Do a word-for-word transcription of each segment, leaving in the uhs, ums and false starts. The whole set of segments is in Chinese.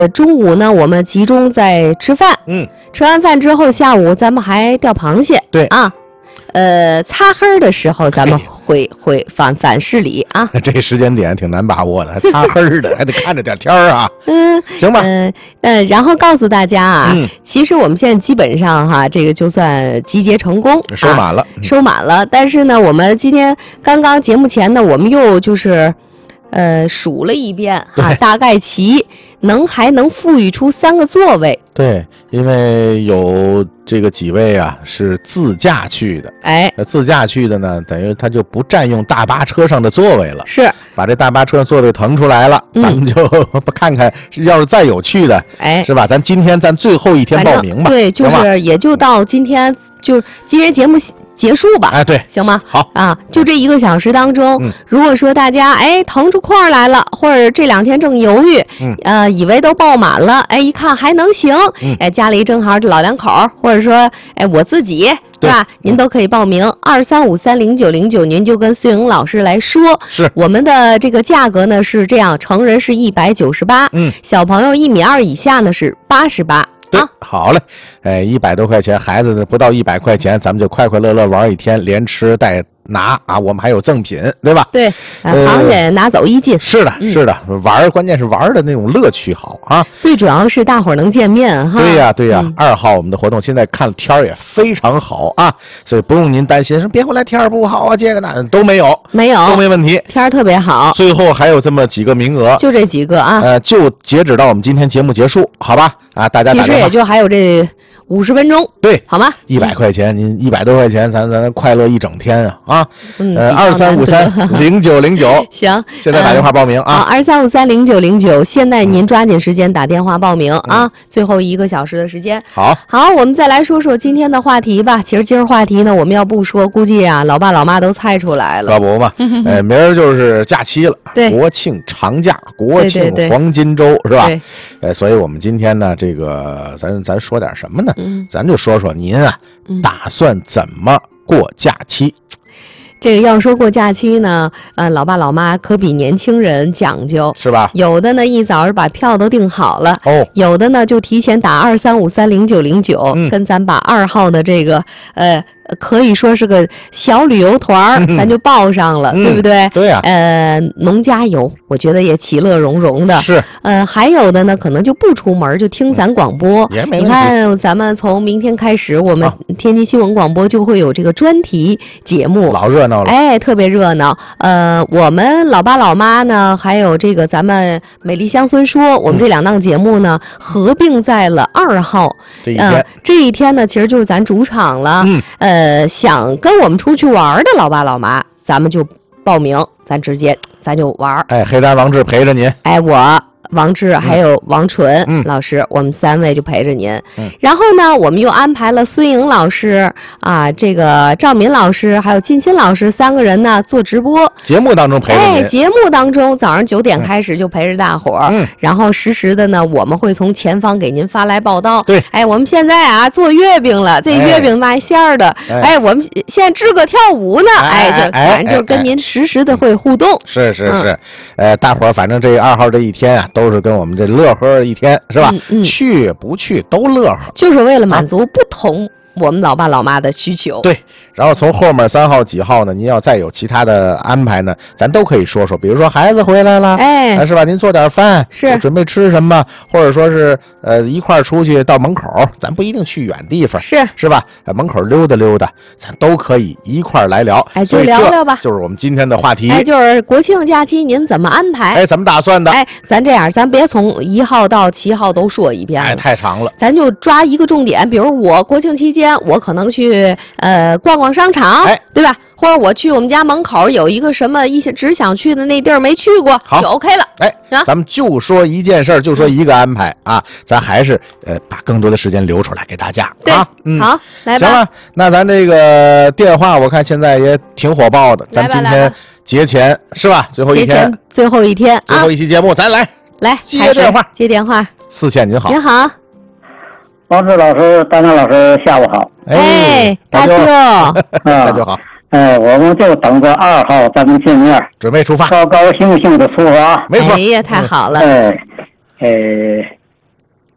中午呢，我们集中在吃饭。 嗯， 吃完饭之后，下午咱们还钓螃蟹。 对啊，呃，擦黑的时候咱们回回返返市里啊。 这时间点挺难把握的，还擦黑的，还得看着点天儿啊。 嗯， 行吧。 嗯、呃呃，然后告诉大家啊， 嗯、 其实我们现在基本上哈，这个就算集结成功， 收满了、 啊，收满了。但是呢，我们今天刚刚节目前呢，我们又就是。呃，数了一遍哈，大概其能还能富裕出三个座位。 对，因为有这个几位啊是自驾去的， 哎， 自驾去的呢，等于他就不占用大巴车上的座位了， 是把这大巴车座位腾出来了，嗯、咱们就看看，要是再有去的， 哎， 是吧？咱今天咱最后一天报名吧， 对，就是也就到今天，就今天节目结束吧， 哎，对， 行吗？ 好啊，就这一个小时当中， 嗯、 如果说大家哎腾出空来了，或者这两天正犹豫， 嗯、 呃，以为都报满了，哎，一看还能行， 嗯、 哎，家里正好老两口，或者说哎我自己，是吧？您都可以报名二三五三零九零九，您就跟孙颖老师来说， 是我们的这个价格呢是这样，成人是一百九十八， 嗯， 小朋友一米二以下呢是八十八。 对、啊，好嘞，哎，一百多块钱，孩子不到一百块钱，咱们就快快乐乐玩一天，连吃带拿啊，我们还有赠品，对吧？ 对，螃蟹拿走一斤。 是的，是的，嗯、玩关键是玩的那种乐趣好啊。 最主要是大伙儿能见面哈。 对呀，对呀。嗯、二号我们的活动现在看天儿也非常好啊，所以不用您担心说别回来天儿不好啊，这个那都没有， 没有都没问题， 天儿特别好。 最后还有这么几个名额， 就这几个啊。 呃，就截止到我们今天节目结束，好吧？啊，大家打电话。 其实也就还有这五十分钟， 对， 好吗？ 一百块钱，您一百多块钱，咱咱快乐一整天啊啊！嗯、呃，二三五三零九零九， 行， 现在打电话报名啊！ 二三五三零九零九，现在您抓紧时间打电话报名、嗯、啊！最后一个小时的时间， 好， 好，我们再来说说今天的话题吧。其实今儿话题呢，我们要不说，估计啊，老爸老妈都猜出来了， 可不嘛？呃，明儿就是假期了， 对， 国庆长假，国庆黄金周， 对对对是吧？ 对， 呃，所以我们今天呢，这个咱咱说点什么呢？ 嗯， 咱就说说您啊， 嗯、 打算怎么过假期？ 这个要说过假期呢，呃，老爸老妈可比年轻人讲究， 是吧？ 有的呢一早把票都订好了， 哦， 有的呢就提前打二三五三零九零九，跟咱把二号的这个呃。可以说是个小旅游团儿，咱就报上了， 嗯、 对不对？ 对呀、啊。 呃，农家游，我觉得也其乐融融的。 是。 呃，还有的呢，可能就不出门，就听咱广播。 也没你看，咱们从明天开始，我们天津新闻广播就会有这个专题节目， 老热闹了。 哎，特别热闹。呃，我们老爸老妈呢，还有这个咱们美丽乡村说，我们这两档节目呢，嗯、合并在了二号这一天、 呃。这一天呢，其实就是咱主场了。 嗯。 呃。呃，想跟我们出去玩的老爸老妈，咱们就报名，咱直接咱就玩。 哎，黑山王志陪着您。 哎，我王志还有王纯、 嗯、 老师，我们三位就陪着您。 嗯、 然后呢，我们又安排了孙颖老师啊，这个赵敏老师还有金鑫老师三个人呢做直播。 节目当中陪着您。 哎，节目当中早上九点开始就陪着大伙儿。 嗯。 然后实时的呢，我们会从前方给您发来报道。 对。 哎，我们现在啊做月饼了，这月饼卖馅儿的。哎, 哎，我们现在支个跳舞呢。 哎, 哎就反正就跟您实时的会互动。 是是是，嗯、呃，大伙儿反正这二号这一天啊，都是跟我们这乐呵一天，是吧？ 嗯嗯、 去不去都乐呵， 就是为了满足不同我们老爸老妈的需求。 对。然后从后面三号几号呢？您要再有其他的安排呢，咱都可以说说。比如说孩子回来了， 哎， 是吧？您做点饭， 是准备吃什么，或者说是呃一块儿出去到门口，咱不一定去远地方， 是是吧？门口溜达溜达，咱都可以一块儿来聊。 哎，就聊聊吧， 就是我们今天的话题。 哎，就是国庆假期您怎么安排？ 哎，怎么打算的？ 哎，咱这样，咱别从一号到七号都说一遍， 哎，太长了， 咱就抓一个重点。比如我国庆期间，我可能去呃逛逛商场， 哎， 对吧？或者我去我们家门口有一个什么一些只想去的那地儿没去过， 好， 就 OK 了。 哎，啊、咱们就说一件事儿，就说一个安排啊，咱还是呃把更多的时间留出来给大家。 对， 啊、嗯， 好，来吧。 行了，那咱这个电话我看现在也挺火爆的，咱今天节前是吧？最后一天， 节前最后一天， 最后一期节目， 啊、 咱来来接电话， 接电话。 四倩您好， 您好。 王志老师、丹丹老师，下午好。 哎，大舅， 大舅好。 哎，我们就等着二号咱们见面， 准备出发， 高高兴兴的出发。 没错。 哎呀，太好了。 哎，哎，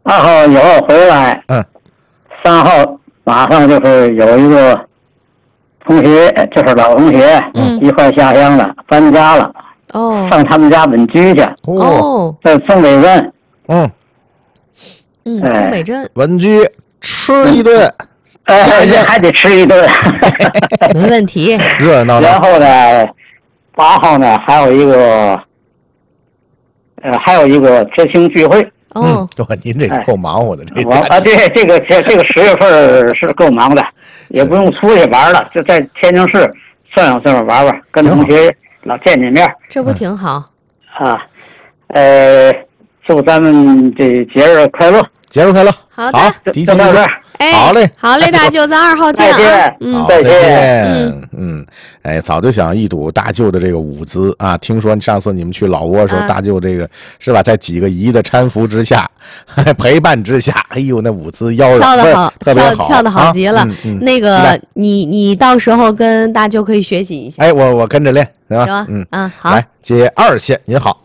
二号以后回来， 嗯， 三号马上就是有一个同学，就是老同学， 嗯一块下乡了，搬家了， 哦上他们家稳居去， 哦， 哦， 在松北镇， 嗯， 嗯， 哎东北镇稳居吃一顿， 哎， 下乡还得吃一顿。 没问题。 热热闹闹。 然后呢，八号呢还有一个，呃，还有一个知青聚会。 哦， 嗯，哇，您这够忙活的，这我啊，对，这个这这个十月份是够忙的，也不用出去玩了，就在天津市算上算上玩玩，跟同学老见见面这不挺好？ 啊。呃，祝咱们这节日快乐！ 节日快乐！ 好的好，提前祝就到这儿。 哎， 好嘞好嘞，大舅，咱二号见啊再见！ 嗯好，， 再再见见。嗯，哎，早就想一睹大舅的这个舞姿啊！听说上次你们去老挝的时候， 啊大舅这个是吧，在几个姨的搀扶之下、陪伴之下，哎呦，那舞姿妖娆， 跳的好， 特别好， 跳跳的好啊极了嗯。嗯那期待个，你你到时候跟大舅可以学习一下， 哎，我我跟着练，行吧？ 行吧？ 嗯， 嗯，好。 来接二线，您好，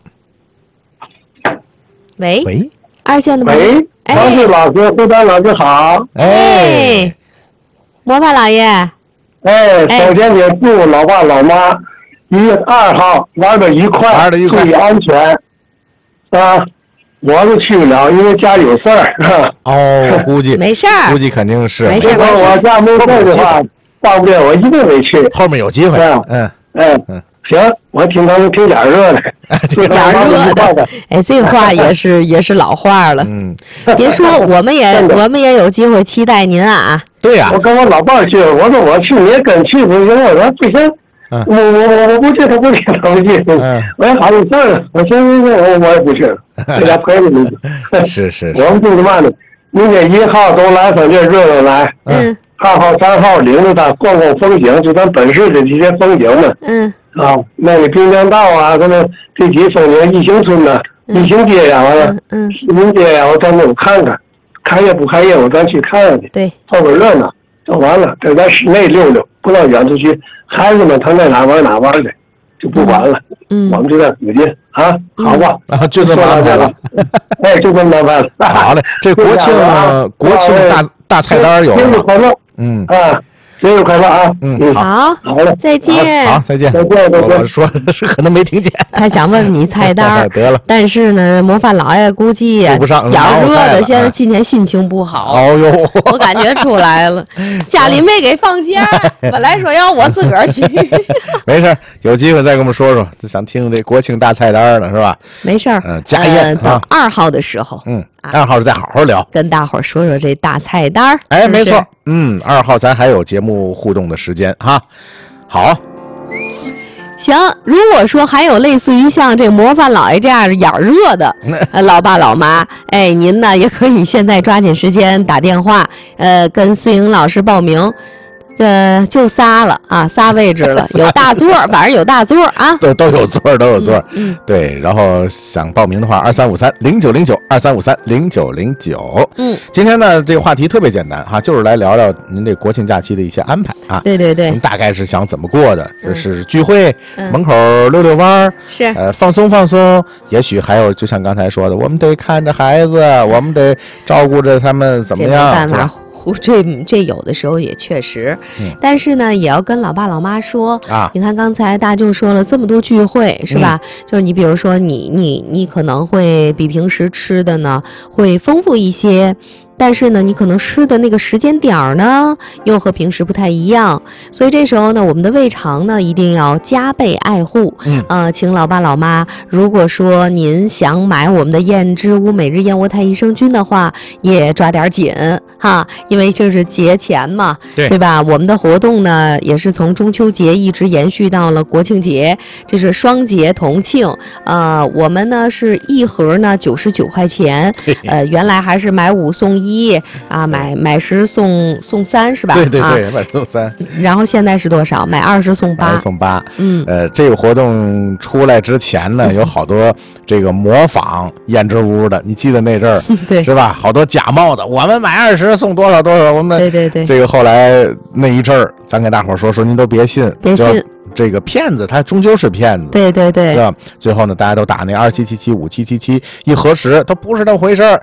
喂， 喂， 二线的朋友， 喂， 哎王旭老师、胡丹老师好。 哎，魔法老爷， 哎， 哎首先得祝老爸老妈一月二号玩的愉快， 玩得愉快注意安全。啊，我是去不了，因为家有事儿。 哦，我估计没事儿估计肯定是没事如果我家没事儿的话，大不了我一定得去。 后面有機會， 是啊嗯， 哎嗯， 行，我听他们挺点热的， 点热的，哎，这话也是也是老话了。 嗯， 别说，我们也真的我们也有机会期待您啊。 对呀我，跟我老伴儿去，我说我去，你也跟去不行？我说不行， 嗯我我我我不去，他不去，他不去。 嗯我说好有事儿，我行行行，我我也不去了，在家陪着你。 是是是， 我们就是嘛呢，明天一号都来上这热闹来， 嗯二号、三号领着他逛逛风景，就咱本市的这些风景呢。 嗯啊，那个滨江道啊，什么这几风景，义兴村呐、义兴街呀，完了嗯，嗯， 市民街呀，我咱都看看，开业不开业，我咱去看看去。 对， 凑个热闹，就完了。在咱室内溜溜，不到远处去，孩子们他在哪玩哪玩去，就不管了。 嗯我们就在附近啊，好吧？ 啊，就这么安排了。 哎，就这么安排了。 好嘞，这国庆国庆大大菜单有节日了吗？ 快乐嗯啊！节日快乐啊！ 嗯，好， 好， 好嘞， 再见。 好，再见。 再见再见我我说是可能没听见。 他想问问你菜单儿得了， 但是呢，模范老爷估计顾不上眼儿热的， 忙活菜了现在啊今天心情不好。 哦呦， 我感觉出来了，家里没给放假，本来说要我自个儿去， 没事儿，有机会再跟我们说说，就想听这国庆大菜单了，是吧？ 没事儿。 嗯家宴呃等啊二号的时候， 嗯， 啊二号再好好聊。 跟大伙儿说说这大菜单儿。 哎， 是不是没错，嗯，二号咱还有节目互动的时间哈。好， 行，如果说还有类似于像这模范老爷这样眼儿热的呃老爸老妈，哎，您呢也可以现在抓紧时间打电话，呃，跟孙颖老师报名。呃，就仨了啊，仨位置了，有大座儿，反正有大座儿啊。 都都有座儿，都有座儿。 嗯对，然后想报名的话，二三五三零九零九，二三五三零九零九。 嗯， 今天呢，这个话题特别简单哈，就是来聊聊您这国庆假期的一些安排啊。 对对对您，大概是想怎么过的？ 嗯就是聚会， 嗯门口溜溜弯儿， 是， 呃，放松放松。也许还有，就像刚才说的，我们得看着孩子，我们得照顾着他们，怎么这没样？ 办法是吧， 胡这这有的时候也确实， 嗯但是呢，也要跟老爸老妈说。 啊， 你看刚才大舅说了这么多聚会，是吧？就是你比如说你你你可能会比平时吃的呢会丰富一些。但是呢，你可能吃的那个时间点儿呢，又和平时不太一样，所以这时候呢，我们的胃肠呢一定要加倍爱护。 嗯呃，请老爸老妈，如果说您想买我们的燕之屋每日燕窝胎益生菌的话，也抓点紧哈，因为这是节前嘛， 对对吧？我们的活动呢，也是从中秋节一直延续到了国庆节，这是双节同庆。呃，我们呢是一盒呢九十九块钱，呃，原来还是买五送一啊，买买十送送三是吧？啊， 对对对，万送三， 然后现在是多少？买二十送八二。送八。 嗯， 呃，这个活动出来之前呢，有好多这个模仿燕之屋的，你记得那阵儿对是吧？好多假冒的，我们买二十送多少多少，我们对对对， 这个后来那一阵儿，咱跟大伙儿说说，您都别信，就别信这个骗子，他终究是骗子。 对对对是吧？最后呢，大家都打那二七七七五七七七，一核实都不是那么回事儿。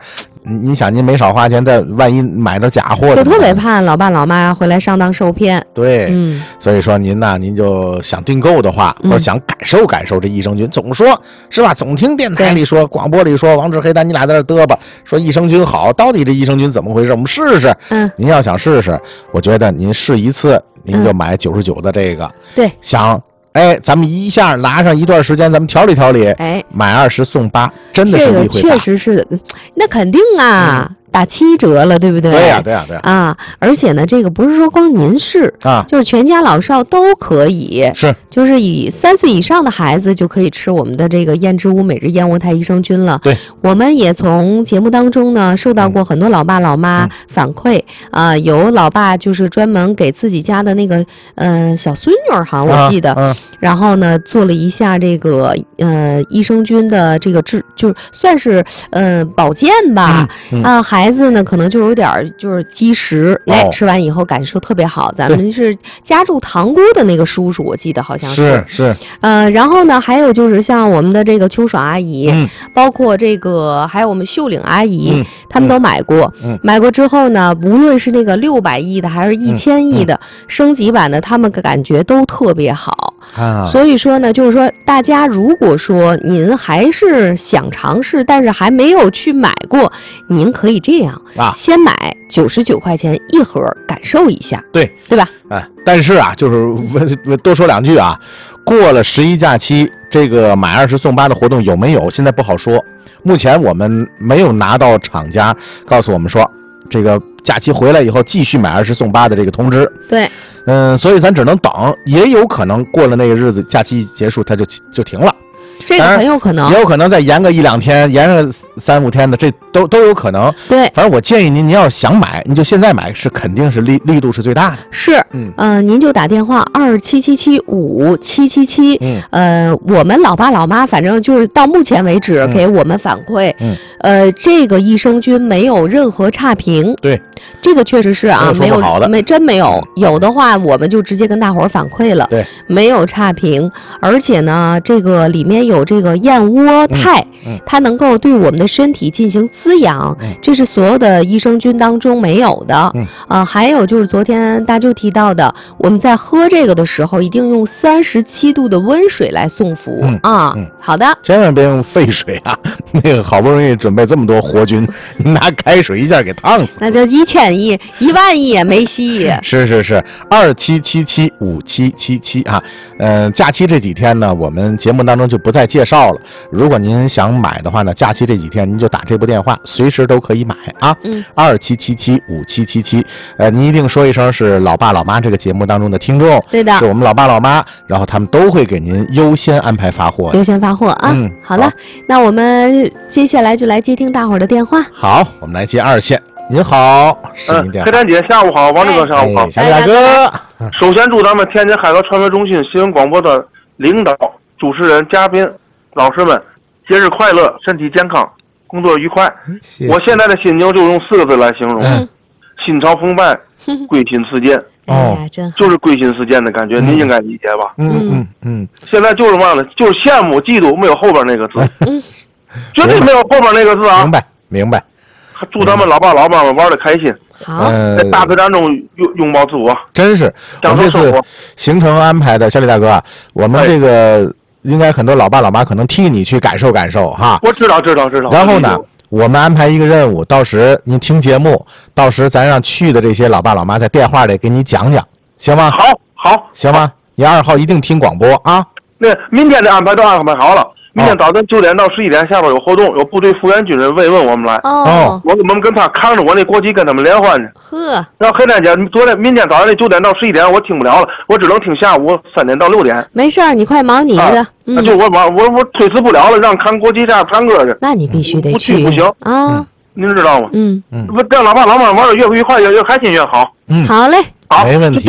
你想您没少花钱，再万一买到假货， 就特别怕老爸老妈回来上当受骗。 对， 嗯， 所以说您呢，您就想订购的话，或者想感受感受这益生菌，总说是吧？总听电台里说，广播里说，王志黑丹你俩在这嘚吧，说益生菌好，到底这益生菌怎么回事？我们试试。 嗯， 您要想试试，我觉得您试一次，您就买九十九的这个。嗯、 对， 想。哎，咱们一下拿上一段时间，咱们调理调理， 哎， 买二十送八，真的是利会大。 这个确实是，那肯定啊。嗯，打七折了，对不对？ 对呀、啊，对呀、啊，对呀、 啊。啊，而且呢，这个不是说光您是啊， 就是全家老少都可以。 是， 就是以三岁以上的孩子就可以吃我们的这个燕之屋每日燕窝肽益生菌了。 对， 我们也从节目当中呢受到过很多老爸老妈反馈啊、嗯呃，有老爸就是专门给自己家的那个呃小孙女儿哈，我记得、啊啊，然后呢做了一下这个呃益生菌的这个治，就算是呃保健吧、嗯嗯、啊。孩子呢，可能就有点就是积食，哎、哦，吃完以后感受特别好。咱们是家住塘沽的那个叔叔，我记得好像是是。 呃，然后呢，还有就是像我们的这个秋爽阿姨， 嗯， 包括这个还有我们秀岭阿姨， 嗯， 他们都买过。 嗯， 买过之后呢，无论是那个六百亿的还是一千亿的、嗯嗯、升级版的，他们感觉都特别好。 啊， 所以说呢，就是说大家如果说您还是想尝试，但是还没有去买过，您可以这样啊， 先买九十九块钱一盒，感受一下， 对对吧？ 哎，但是啊，就是多说两句啊，过了十一假期，这个买二十送八的活动有没有？现在不好说。目前我们没有拿到厂家告诉我们说，这个假期回来以后继续买二十送八的这个通知。 对， 嗯，所以咱只能等，也有可能过了那个日子，假期一结束，它就就停了。 这个很有可能， 也有可能再延个一两天，延个三五天的，这都都有可能。 对， 反正我建议您，您要是想买，你就现在买，是肯定是力力度是最大的。 是，嗯，呃，您就打电话二七七七五七七七， 嗯， 呃，我们老爸老妈反正就是到目前为止给我们反馈， 嗯， 呃，这个益生菌没有任何差评。 对， 这个确实是啊，没有好的， 没真没有，有的话我们就直接跟大伙儿反馈了。 对， 没有差评，而且呢，这个里面有这个燕窝肽、 嗯嗯， 它能够对我们的身体进行滋养， 嗯、 这是所有的益生菌当中没有的。 嗯， 呃，还有就是昨天大舅提到的，我们在喝这个的时候，一定用三十七度的温水来送服、 嗯、 啊、 嗯。 好的， 千万别用沸水啊！那个好不容易准备这么多活菌，你拿开水一下给烫死， 那就一千亿、一万亿也没戏。 是是是，二七七七五七七七啊。嗯、呃，假期这几天呢，我们节目当中就不再介绍了。如果您想买的话呢，假期这几天您就打这部电话，随时都可以买啊。 嗯， 二七七七五七七七，呃，您一定说一声是老爸老妈这个节目当中的听众， 对的， 是我们老爸老妈，然后他们都会给您优先安排发货， 优先发货啊。 嗯， 好了，好，那我们接下来就来接听大伙儿的电话。 好，我们来接二线。您好，是您电话。 黑丹姐，下午好，王志哥，下午好， 小李大哥。 首先祝咱们天津海河传媒中心新闻广播的领导、主持人、嘉宾、老师们节日快乐，身体健康，工作愉快。 谢谢。 我现在的心情就用四个字来形容： 嗯、 心潮澎湃，归心似箭。 哦， 就是归心似箭的感觉， 嗯、 您应该理解吧？ 嗯嗯嗯。 现在就是嘛呢，就是羡慕、嫉妒，没有后边那个字， 嗯、 绝对没有后边那个字啊！ 明白明白。 祝咱们老爸老妈们玩的开心。 好， 在大自然中拥拥抱自我， 真是。我们这次行程安排的，小李大哥，我们这个应该很多老爸老妈可能替你去感受感受哈。 我知道知道知道。 然后呢，我们安排一个任务，到时您听节目，到时咱让去的这些老爸老妈在电话里给你讲讲，行吗？ 好，好， 行吗？你二号一定听广播啊。 那明天的安排都安排好了。明天早晨九点到十一点，下边有活动，有部队复员军人慰问我们来。 哦， 我我们跟他扛着我那国旗跟他们联欢去。 呵， 然后黑丹姐，昨天明天早上那九点到十一点我听不了了，我只能听下午三点到六点。 没事儿，你快忙你的。 啊、嗯，就我忙，我我推辞不了了，让扛国旗下唱歌去。 那你必须得去，不行啊！ 您知道吗？ 嗯嗯，不让老爸老妈玩的越愉快越越开心越好。 嗯， 好嘞， 好， 没问题。 就等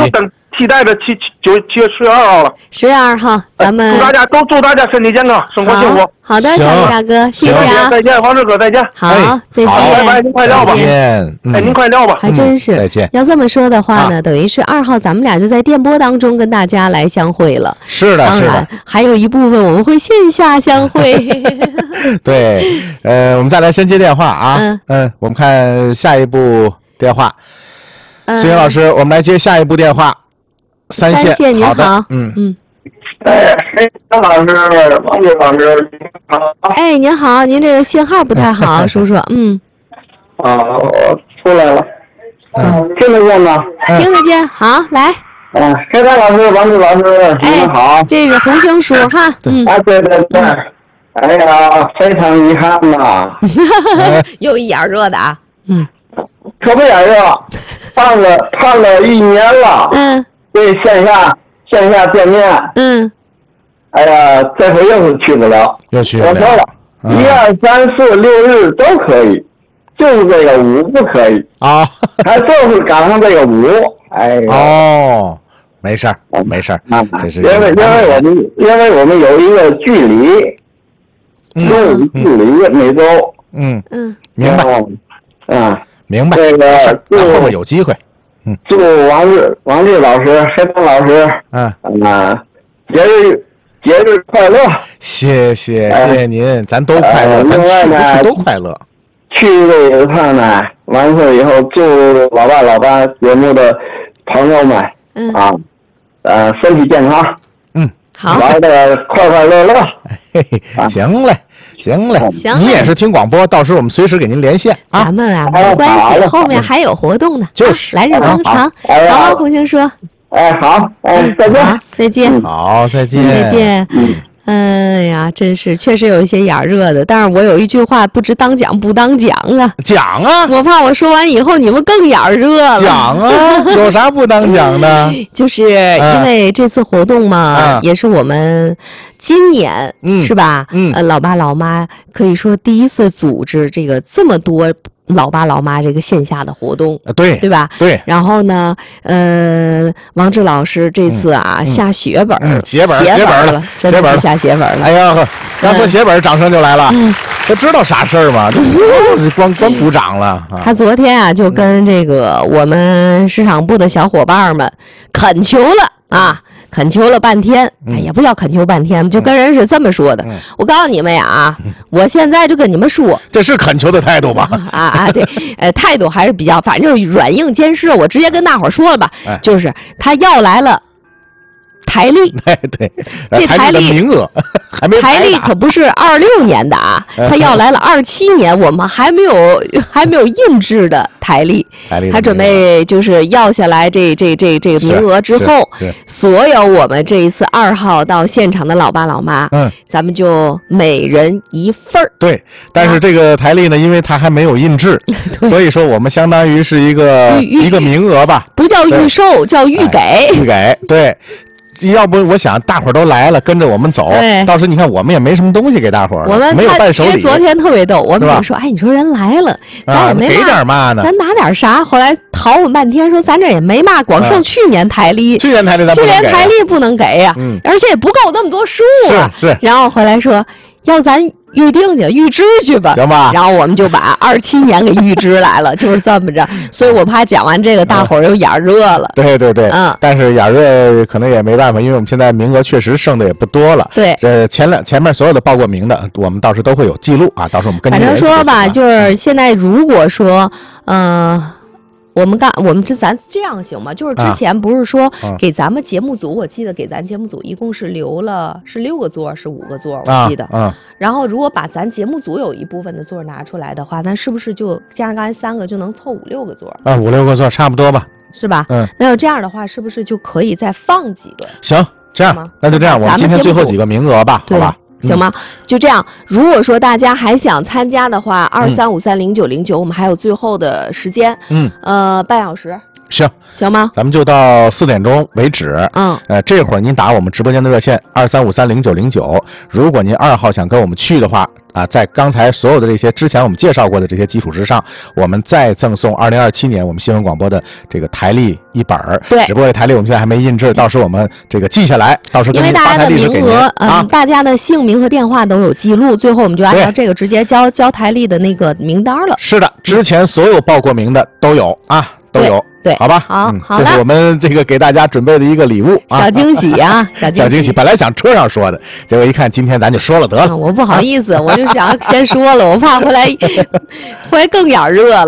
期待着七七九七月十月二号了。 十月二号，咱们祝大家都祝大家身体健康，生活幸福。 好的，小李大哥，谢谢啊！ 再见，王志哥，再见。 好， 再见。 拜拜，您快撂吧。 再见。 哎，您快撂吧。 还真是。 再见。 要这么说的话呢，等于是二号咱们俩就在电波当中跟大家来相会了。 是的，是的。 还有一部分我们会线下相会。 对，呃，我们再来先接电话啊。嗯嗯，我们看下一步电话。孙岩老师，我们来接下一步电话。三线， 您好。 嗯嗯。 哎，张老师，王杰老师，您好。 哎，您好，您这个信号不太好，叔叔。嗯。 啊，我出来了。嗯，听得见吗？ 听得见。好，来。 嗯，黑山老师，王杰老师，您好。 哎，这是红星叔哈。嗯。 啊，对对对。哎呀，非常遗憾呐。 又一眼热的啊。嗯。 可不眼热，盼了盼了一年了。 嗯。 对线下线下见面。 嗯。 哎呀，这回又是去不了。 又去不了。 我说了，一二三四六日都可以，就是这个五不可以啊。 还就是赶上这个五。哎。 哦，没事儿，没事儿。 啊， 这是因为因为我们因为我们有一个距离，中午距离每周。 嗯嗯。 明白。 嗯。 明白。 这个后面有机会。嗯。 祝王志王志老师、黑东老师， 嗯啊，节日节日快乐！ 谢谢谢谢您，咱都快乐，咱去不去都快乐。 去这一趟呢，完事以后，祝老爸老八节目的朋友们， 嗯啊，呃，身体健康， 嗯， 好， 玩的快快乐乐。 嘿嘿，行嘞。行嘞， 行， 你也是听广播，到时候我们随时给您连线啊。咱们啊，没关系，后面还有活动呢， 就是来日方长。好，红星说， 哎，好，哎，再见， 好，再见， 好，再见， 再见。哎呀，真是，确实有一些眼热的，但是我有一句话不知当讲不当讲啊。 讲啊！ 我怕我说完以后你们更眼热了。 讲啊！有啥不当讲的？ 就是因为这次活动嘛，也是我们今年， 嗯， 是吧？ 嗯， 呃，老爸老妈可以说第一次组织这个这么多老爸老妈这个线下的活动， 对对吧？ 对。 然后呢，呃，王志老师这次啊下血本， 写本写本了，真的是下血本了。 哎呀，刚说写本，掌声就来了。他知道啥事儿吗？光光鼓掌了。 他昨天啊就跟这个我们市场部的小伙伴们恳求了啊。恳求了半天，哎，也不叫恳求半天，就跟人是这么说的。我告诉你们呀啊，我现在就跟你们说， 这是恳求的态度吧？ 啊啊，对，呃，态度还是比较，反正软硬兼施。我直接跟大伙儿说了吧，就是他要来了台历， 哎对， 这台历名额还没台历可不是二六年的啊，他要来了二七年，我们还没有还没有印制的台历，他准备就是要下来这这这这个名额之后，所有我们这一次二号到现场的老爸老妈， 嗯， 咱们就每人一份儿。 对，但是这个台历呢，因为它还没有印制，所以说我们相当于是一个一个名额吧， 不叫预售，叫预给， 预给，对。要不我想大伙儿都来了，跟着我们走。 对， 到时你看我们也没什么东西给大伙儿， 我们没有伴手礼。 因为昨天特别逗，我们就说，哎，你说人来了，咱也没给点嘛呢， 咱拿点啥？后来讨论半天，说咱这也没嘛，光剩去年台历， 去年台历咱去年台历不能给呀，而且也不够那么多数啊。 是是。 然后回来说，要咱预定去预支去吧， 行吧？ 然后我们就把二七年给预支来了，就是这么着。所以我怕讲完这个，大伙儿又眼热了。 对对对， 嗯。 但是眼热可能也没办法，因为我们现在名额确实剩的也不多了。 对。 这前两前面所有的报过名的，我们到时候都会有记录啊，到时候我们跟反正说吧，就是现在如果说，嗯。我们干，我们这咱这样行吗？就是之前不是说给咱们节目组，我记得给咱节目组一共是留了是六个座，是五个座，我记得。 嗯。 然后如果把咱节目组有一部分的座拿出来的话，那是不是就加上刚才三个就能凑五六个座？ 啊，五六个座差不多吧。 是吧？ 嗯。 那要这样的话，是不是就可以再放几个？ 行，这样那就这样，我们今天最后几个名额吧，好吧？ 行吗？就这样。如果说大家还想参加的话，二三五三零九零九，我们还有最后的时间， 嗯， 呃，半小时， 行行吗？ 咱们就到四点钟为止。 嗯， 呃，这会儿您打我们直播间的热线二三五三零九零九。如果您二号想跟我们去的话， 啊，在刚才所有的这些之前我们介绍过的这些基础之上，我们再赠送二零二七年我们新闻广播的这个台历一本儿。 对， 只不过这台历我们现在还没印制，到时候我们这个记下来，到时候因为大家的名额，嗯、 啊， 大家的姓名和电话都有记录，最后我们就按照这个直接交交台历的那个名单了。 是的，之前所有报过名的都有啊，都有。 对， 好吧， 好， 嗯、 好的， 这是我们这个给大家准备的一个礼物，啊、 小惊喜啊，小惊喜， 小惊喜。本来想车上说的，结果一看今天咱就说了得了， 啊、我不好意思，我就想先说了，我怕回来回来更眼热了。